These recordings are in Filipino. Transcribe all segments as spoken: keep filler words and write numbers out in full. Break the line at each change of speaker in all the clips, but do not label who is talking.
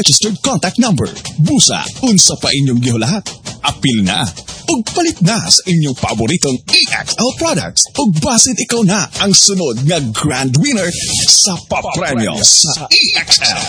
registered contact number. Busa, unsa pa inyong gihulahat. Apil na. Ug palit na sa inyong paboritong E X L products. Ug basin ikaw na ang sunod nga grand winner sa papremyo sa E X L.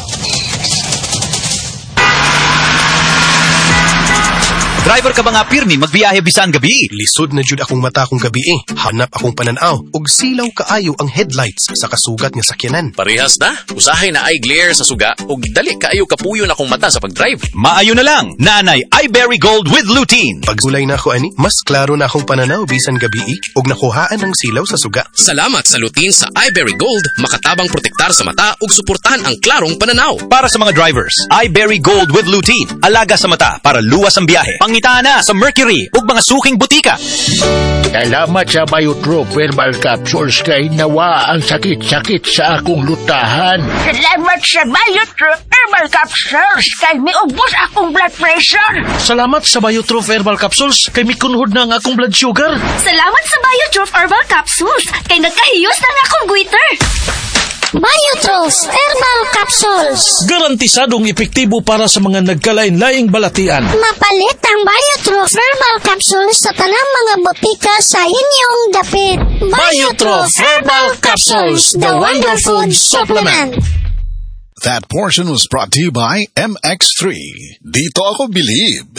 Driver ka ba nga pirmi magbiyahe bisan gabi?
Lisod na jud akong mata kong gabi eh. Hanap akong pananaw ug silaw kaayo ang headlights sa kasugat nga sakyanan.
Parehas na. Usahay na ay glare sa suga ug dali kaayo kapuyo na akong mata sa pagdrive.
Maayo na lang. Nanay iBerry Gold with lutein.
Pagsulay na ako ani, mas klaro na akong pananaw bisan gabi eh ug nakuhaan ang silaw sa suga.
Salamat sa lutein sa iBerry Gold, makatabang protektar sa mata ug suportahan ang klarong pananaw.
Para sa mga drivers, iBerry Gold with lutein. Alaga sa mata para luwas ang biyahe. Pangita na sa Mercury ug mga suking butika.
Salamat sa Biotrop Herbal Capsules kay nawa ang sakit-sakit sa akong lutahan.
Salamat sa Biotrop Herbal Capsules kay miubos akong blood pressure.
Salamat sa Biotrop Herbal Capsules kay mikunhod na ang akong blood sugar.
Salamat sa Biotrop Herbal Capsules kay nagkahiyos na ang akong goiter.
Biotrop Herbal Capsules.
Garantisadong epektibo para sa mga nagkalain-laing balatian.
Mapalit ang Biotrop Herbal Capsules sa tanang mga botika sa inyong dapit.
Biotrop Herbal Capsules, the Wonder Food Supplement.
That portion was brought to you by M X three. Dito ako believe.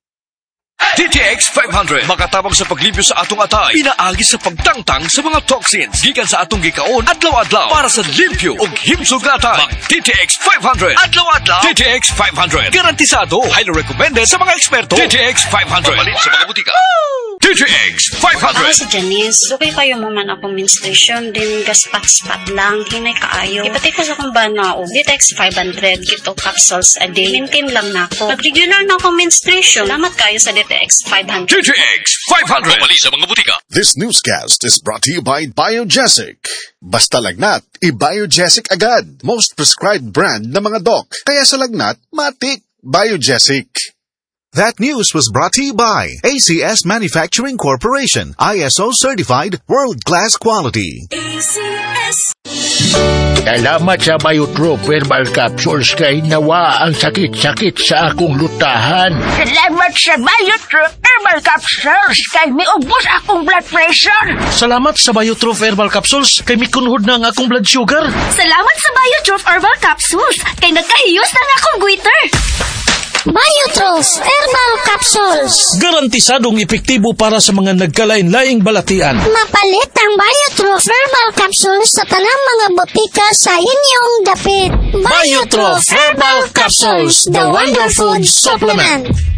T T X five hundred makatabang sa paglibyo sa atong atay, pinaagi sa pagtangtang sa mga toxins gikan sa atong gikaon adlaw-adlaw para sa limpyo ug himsog natay. Mag T T X five hundred adlaw-adlaw. T T X five hundred garantisado, highly recommended sa mga eksperto. T T X five hundred mabalin sa mga butika. T T X five hundred.
Ako si Janice, okay kayo mo man akong menstruation din gaspat-spat lang, hinay kaayo. Ipati ko sa kong banao, T T X five hundred kito capsules a day. Maintain lang na ako. Pag-regular na akong menstruation, salamat kayo sa T T X five hundred.
T T X five hundred mabalin sa mga butika.
This newscast is brought to you by Biogesic. Basta lagnat, i-Biogesic agad. Most prescribed brand na mga doc. Kaya sa lagnat, matik. Biogesic. That news was brought to you by A C S Manufacturing Corporation, I S O certified world-class quality.
A C S.
Salamat sa Biotrop Herbal Capsules kay nawa ang sakit-sakit sa akong lutahan.
Salamat sa Biotrop Herbal Capsules kay miubos akong blood pressure.
Salamat sa Biotrop Herbal Capsules kay mikunhod na ang akong blood sugar.
Salamat sa Biotrop Herbal Capsules kay nagkahiyos na ang akong goiter.
Biotrop Herbal Capsules.
Garantisadong epektibo para sa mga nagkalain-laing balatian.
Mapalit ang Biotrop Herbal Capsules sa tanang mga botika sa inyong dapit.
Biotrop Herbal Capsules, the Wonder Food Supplement.